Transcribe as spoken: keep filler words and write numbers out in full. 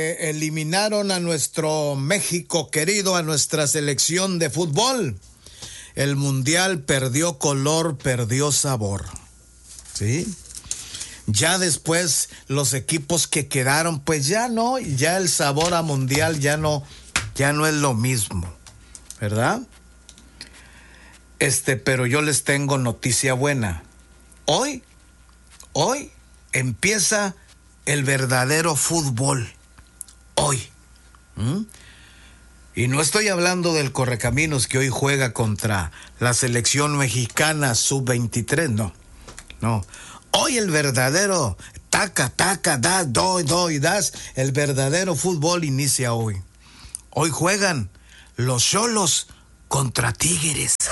Eliminaron a nuestro México querido, a nuestra selección de fútbol. El mundial perdió color, perdió sabor. ¿Sí? Ya después los equipos que quedaron, pues ya no, ya el sabor a mundial ya no, ya no es lo mismo, ¿verdad? Este, pero yo les tengo noticia buena. Hoy, hoy empieza el verdadero fútbol. Hoy. ¿Mm? Y no estoy hablando del Correcaminos que hoy juega contra la selección mexicana sub veintitrés, no. No. Hoy el verdadero taca, taca, da, doy, doy, das, el verdadero fútbol inicia hoy. Hoy juegan los Xolos contra Tigres.